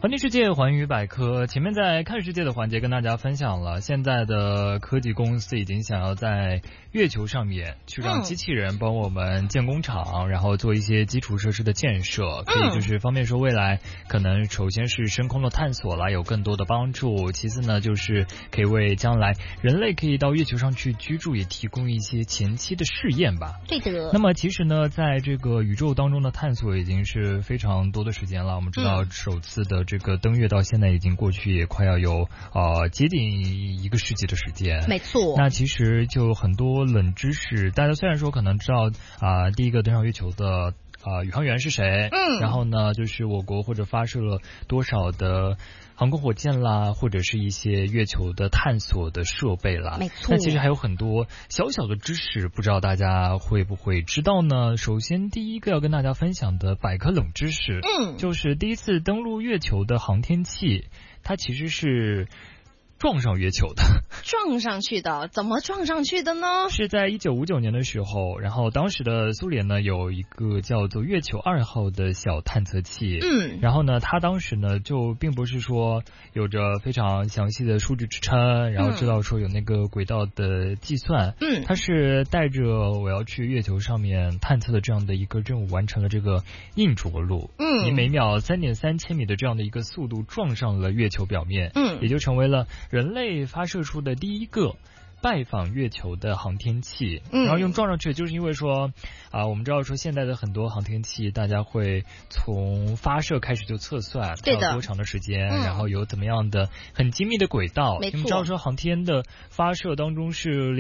环听世界，环宇百科。前面在看世界的环节跟大家分享了，现在的科技公司已经想要在月球上面去让机器人帮我们建工厂，然后做一些基础设施的建设，可以就是方便说未来可能首先是深空的探索啦，有更多的帮助。其次呢，就是可以为将来人类可以到月球上去居住也提供一些前期的试验吧。 对的。 那么其实呢，在这个宇宙当中的探索已经是非常多的时间了。我们知道首次的这个登月到现在已经过去也快要有接近1个世纪的时间。 没错。 那其实就很多冷知识，大家虽然说可能知道第一个登上月球的宇航员是谁，然后呢就是我国或者发射了多少的航空火箭啦，或者是一些月球的探索的设备啦。 没错。 但其实还有很多小小的知识，不知道大家会不会知道呢？首先第一个要跟大家分享的百科冷知识，就是第一次登陆月球的航天器，它其实是撞上月球的。 撞上去的？怎么撞上去的呢？ 是在1959年的时候，然后当时的苏联呢有一个叫做月球2号的小探测器，然后呢它当时呢就并不是说有着非常详细的数据支撑，然后知道说有那个轨道的计算，它是带着我要去月球上面探测的这样的一个任务，完成了这个硬着陆，以每秒3.3千米的这样的一个速度撞上了月球表面，也就成为了人类发射出的第一个拜访月球的航天器。然后用撞上去，就是因为说我们知道说现在的很多航天器，大家会从发射开始就测算要多长的时间，然后有怎么样的很精密的轨道。 没错。 你们知道说航天的发射当中是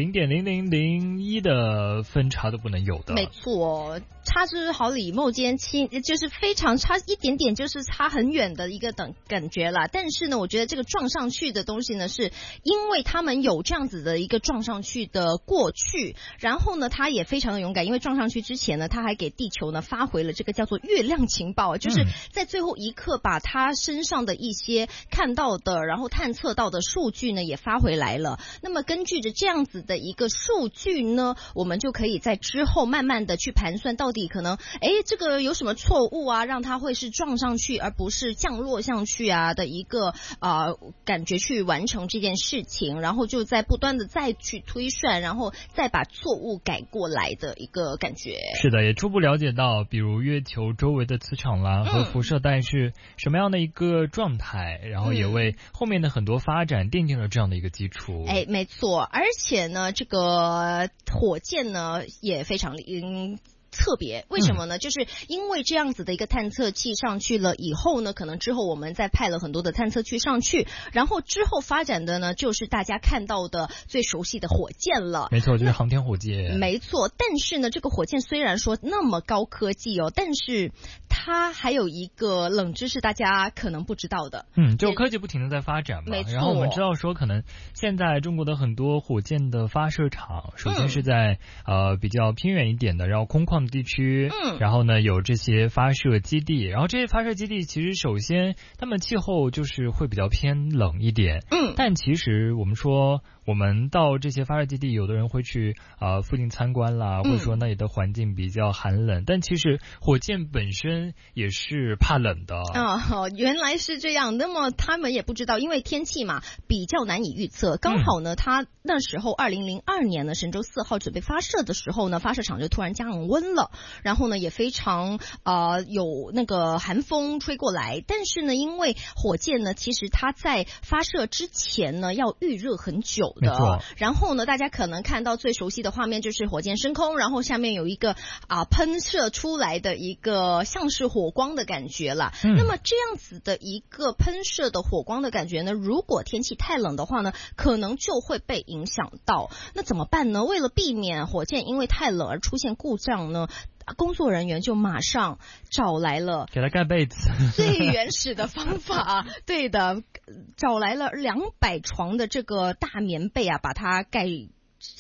0.0001的分差都不能有的。 没错，差之毫厘，谬间轻，就是非常差一点点，就是差很远的一个感觉啦。但是呢，我觉得这个撞上去的东西呢，是因为他们有这样子的一个撞上去的过去，然后呢，他也非常的勇敢，因为撞上去之前呢，他还给地球呢发回了这个叫做月亮情报，就是在最后一刻把他身上的一些看到的，然后探测到的数据呢也发回来了。那么根据着这样子的一个数据呢，我们就可以在之后慢慢的去盘算到底可能这个有什么错误啊，让它会是撞上去而不是降落上去啊的一个感觉去完成这件事情，然后就在不断的再去推算，然后再把错误改过来的一个感觉。 是的，也初步了解到比如月球周围的磁场啦和辐射带是什么样的一个状态，然后也为后面的很多发展奠定了这样的一个基础。 没错。而且呢这个火箭呢也非常特别，为什么呢？就是因为这样子的一个探测器上去了以后呢，可能之后我们再派了很多的探测器上去，然后之后发展的呢，就是大家看到的最熟悉的火箭了。 没错，就是航天火箭。 没错，但是呢，这个火箭虽然说那么高科技但是它还有一个冷知识，大家可能不知道的。 就科技不停的在发展嘛。 没错。 然后我们知道说，可能现在中国的很多火箭的发射场，首先是在比较偏远一点的，然后空旷地区，然后呢有这些发射基地，然后这些发射基地其实首先他们气候就是会比较偏冷一点，但其实我们说我们到这些发射基地，有的人会去附近参观啦，或者说那里的环境比较寒冷，但其实火箭本身也是怕冷的。 原来是这样。那么他们也不知道，因为天气嘛比较难以预测，刚好呢他那时候2002年呢神舟4号准备发射的时候呢，发射场就突然降温了，然后呢也非常有那个寒风吹过来。但是呢因为火箭呢其实它在发射之前呢要预热很久的，然后呢大家可能看到最熟悉的画面就是火箭升空，然后下面有一个喷射出来的一个像是火光的感觉了。那么这样子的一个喷射的火光的感觉呢，如果天气太冷的话呢，可能就会被影响到。那怎么办呢？为了避免火箭因为太冷而出现故障呢，工作人员就马上找来了给他盖被子最原始的方法对的，找来了200床的这个大棉被把它盖上，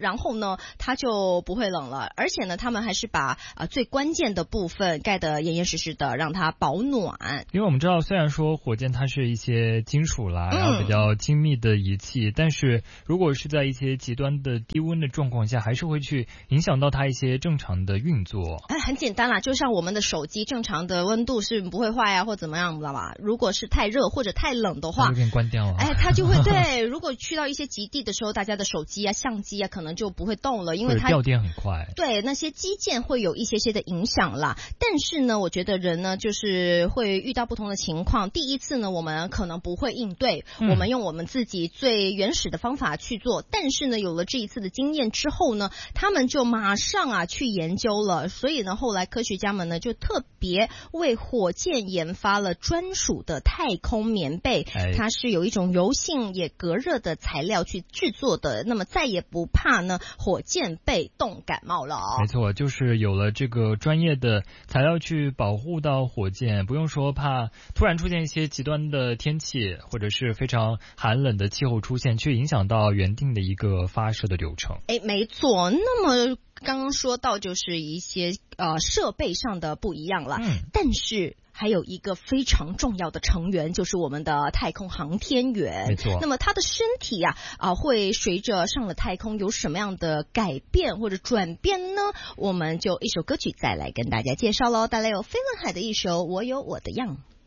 然后呢它就不会冷了，而且呢他们还是把最关键的部分盖得严严实实的，让它保暖。 因为我们知道虽然说火箭它是一些金属啦，然后比较精密的仪器，但是如果是在一些极端的低温的状况下，还是会去影响到它一些正常的运作。 很简单啦，就像我们的手机正常的温度是不会坏啊或怎么样，知道吧？如果是太热或者太冷的话， 有点关掉了。 它就会对。如果去到一些极地的时候，大家的手机啊、相机啊可能就不会动了，因为它掉电很快。 对，那些基建会有一些的影响啦。但是呢，我觉得人呢就是会遇到不同的情况。第一次呢，我们可能不会应对，我们用我们自己最原始的方法去做。但是呢，有了这一次的经验之后呢，他们就马上去研究了。所以呢，后来科学家们呢就特别为火箭研发了专属的太空棉被，它是有一种柔性也隔热的材料去制作的，那么再也不怕呢火箭被冻感冒了。 没错，就是有了这个专业的材料去保护到火箭，不用说怕突然出现一些极端的天气或者是非常寒冷的气候出现，去影响到原定的一个发射的流程。 没错。那么刚刚说到就是一些设备上的不一样了，但是还有一个非常重要的成员，就是我们的太空航天员。 没错。 那么他的身体会随着上了太空有什么样的改变或者转变呢？我们就一首歌曲再来跟大家介绍咯，带来有飞轮海的一首《我有我的样》。